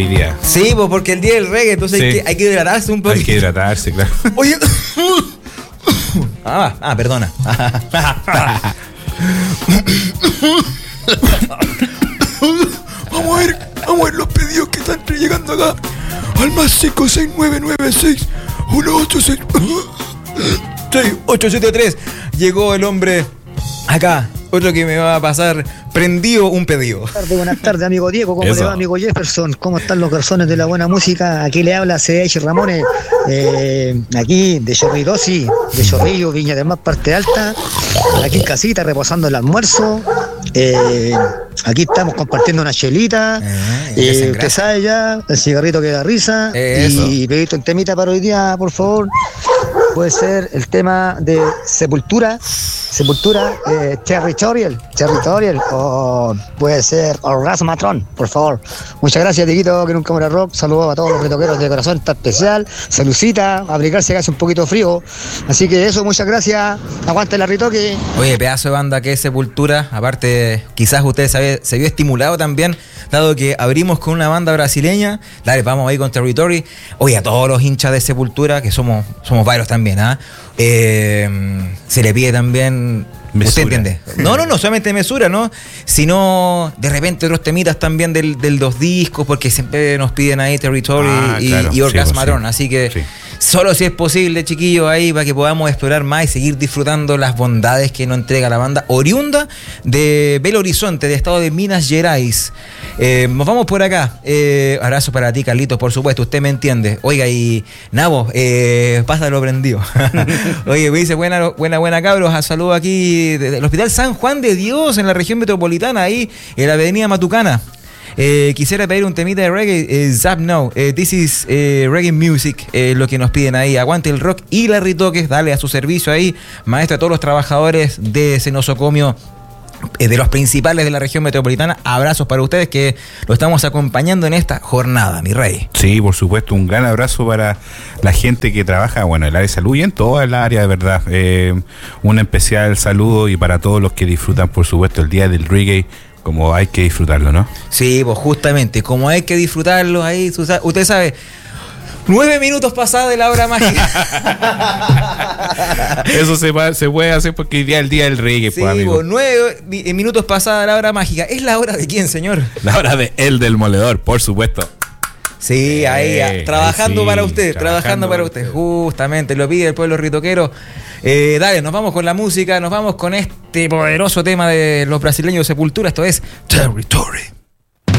Sí, pues porque el día del reggae, entonces sí. hay que hidratarse un poco. Hay que hidratarse, claro. Oye. Perdona. Vamos a ver los pedidos que están llegando acá. Al más 56996 186 873. Llegó el hombre acá. Otro que me va a pasar prendido un pedido. Buenas tardes, amigo Diego. ¿Cómo le va, amigo Jefferson? ¿Cómo están los garzones de la buena música? Aquí le habla C.H. Ramones, aquí de Chorrillosi, de Chorrillo, Viña del Mar, parte alta. Aquí en casita, reposando el almuerzo. Aquí estamos compartiendo una chelita. Usted sabe ya, el cigarrito que da risa. Y pediste un temita para hoy día, por favor. Puede ser el tema de Sepultura, Territorial, o puede ser Orgasmatron, por favor. Muchas gracias, Dieguito, que nunca muera rock. Saludos a todos los retoqueros de corazón, está especial. Salucita, abrigarse que hace un poquito frío. Así que eso, muchas gracias. Aguante la retoque. Oye, pedazo de banda que es Sepultura. Aparte, quizás usted se vio estimulado también, dado que abrimos con una banda brasileña. Dale, vamos ahí con Territory. Oye, a todos los hinchas de Sepultura, que somos varios también, se le pide también mesura. ¿Usted entiende? No solamente mesura, ¿no? Sino de repente otros temitas también del dos discos, porque siempre nos piden ahí Territory y Orgasmatron, así que solo si es posible, chiquillos, ahí para que podamos explorar más y seguir disfrutando las bondades que nos entrega la banda oriunda de Belo Horizonte, de estado de Minas Gerais. Nos vamos por acá. Abrazo para ti, Carlitos, por supuesto, usted me entiende. Oiga, y Nabo, pásalo prendido. Oye, me dice, buena cabros, saludo aquí del Hospital San Juan de Dios, en la región metropolitana, ahí en la avenida Matucana. Quisiera pedir un temita de reggae. Zap Now, this is reggae music, lo que nos piden ahí. Aguante el rock y la retoques, dale a su servicio ahí, maestro, a todos los trabajadores de ese nosocomio, de los principales de la región metropolitana. Abrazos para ustedes que lo estamos acompañando en esta jornada, mi rey. Sí, por supuesto, un gran abrazo para la gente que trabaja, en el área de salud y en toda el área, de verdad. Un especial saludo y para todos los que disfrutan, por supuesto, el día del reggae, como hay que disfrutarlo, ¿no? Sí, pues justamente, como hay que disfrutarlo ahí, usted sabe, 9 minutos pasados de la hora mágica. Eso se puede hacer porque hoy día es el día del reggae, sí, pues, amigo. 9 minutos pasada la hora mágica. ¿Es la hora de quién, señor? La hora de El Demoledor, por supuesto. Sí, ahí, trabajando para usted, trabajando para usted. Justamente, lo pide el pueblo ritoquero. Dale, nos vamos con la música, nos vamos con este poderoso tema de los brasileños Sepultura. Esto es Territory.